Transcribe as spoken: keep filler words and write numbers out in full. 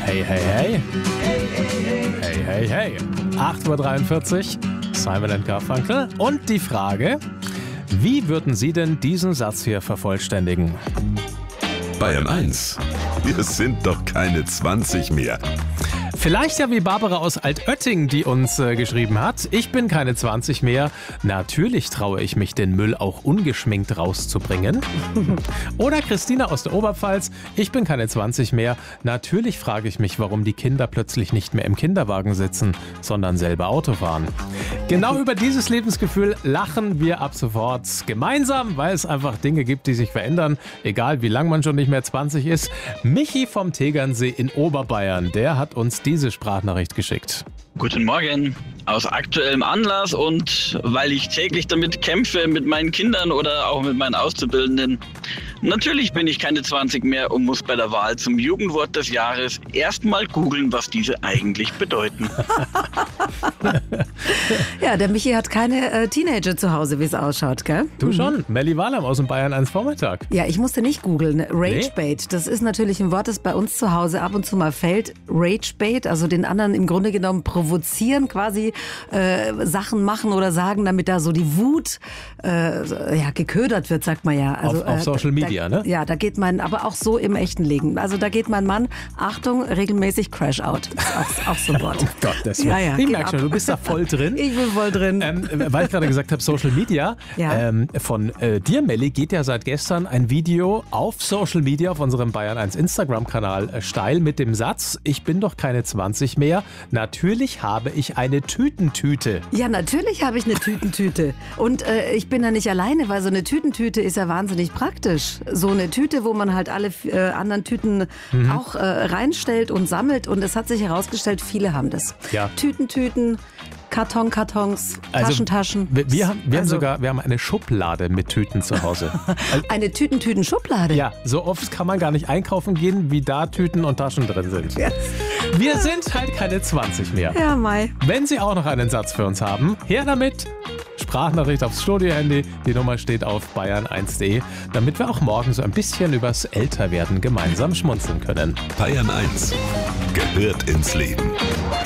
Hey, hey, hey. Hey, hey, hey. acht Uhr dreiundvierzig, Simon and Garfunkel. Und die Frage, wie würden Sie denn diesen Satz hier vervollständigen? Bayern eins. Wir sind doch keine zwanzig mehr. Vielleicht ja wie Barbara aus Altötting, die uns äh, geschrieben hat. Ich bin keine zwanzig mehr. Natürlich traue ich mich, den Müll auch ungeschminkt rauszubringen. Oder Christina aus der Oberpfalz. Ich bin keine zwanzig mehr. Natürlich frage ich mich, warum die Kinder plötzlich nicht mehr im Kinderwagen sitzen, sondern selber Auto fahren. Genau über dieses Lebensgefühl lachen wir ab sofort gemeinsam, weil es einfach Dinge gibt, die sich verändern. Egal wie lang man schon nicht mehr zwanzig ist. Michi vom Tegernsee in Oberbayern, der hat uns diese Sprachnachricht geschickt. Guten Morgen. Aus aktuellem Anlass und weil ich täglich damit kämpfe mit meinen Kindern oder auch mit meinen Auszubildenden. Natürlich bin ich keine zwanzig mehr und muss bei der Wahl zum Jugendwort des Jahres erstmal googeln, was diese eigentlich bedeuten. Ja, der Michi hat keine äh, Teenager zu Hause, wie es ausschaut, gell? Du schon, Melli Wahlam aus dem Bayern eins Vormittag. Ja, ich musste nicht googeln. Ragebait, das ist natürlich ein Wort, das bei uns zu Hause ab und zu mal fällt. Ragebait, also den anderen im Grunde genommen provozieren, quasi äh, Sachen machen oder sagen, damit da so die Wut äh, ja, geködert wird, sagt man ja. Also, auf, auf Social äh, Media, da, ne? Ja, da geht man, aber auch so im echten Leben. Also da geht mein Mann, Achtung, regelmäßig Crash out. Das ist auch, auch so ein Wort. Oh Gott, das Ja, ja, ich geht merke ab. schon, du bist da voll drin. Ich bin voll drin. Ähm, weil ich gerade gesagt habe, Social Media. Ja. Ähm, von äh, dir, Melli, geht ja seit gestern ein Video auf Social Media auf unserem Bayern eins Instagram-Kanal äh, steil mit dem Satz, ich bin doch keine zwanzig mehr. Natürlich habe ich eine Tütentüte. Ja, natürlich habe ich eine Tütentüte. Und äh, ich bin da nicht alleine, weil so eine Tütentüte ist ja wahnsinnig praktisch. So eine Tüte, wo man halt alle äh, anderen Tüten Mhm. auch äh, reinstellt und sammelt. Und es hat sich herausgestellt, viele haben das. Ja. Tütentüten, Karton, Kartons, Also, Taschen, Taschen. Wir, wir, haben, wir haben Also- sogar wir haben eine Schublade mit Tüten zu Hause. Eine Tütentüten-Schublade. Ja, so oft kann man gar nicht einkaufen gehen, wie da Tüten und Taschen drin sind. Ja. Wir sind halt keine zwanzig mehr. Ja, Mai. Wenn Sie auch noch einen Satz für uns haben, her damit. Sprachnachricht aufs Studio-Handy. Die Nummer steht auf bayern eins punkt de, damit wir auch morgen so ein bisschen übers Älterwerden gemeinsam schmunzeln können. Bayern eins gehört ins Leben.